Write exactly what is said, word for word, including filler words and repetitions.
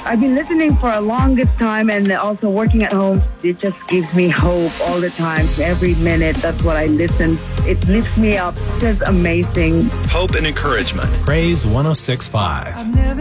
I've been listening for a longest time and also working at home. It just gives me hope all the time. Every minute, that's what I listen. It lifts me up. It's just amazing. Hope and encouragement. Praise one oh six point five. I've never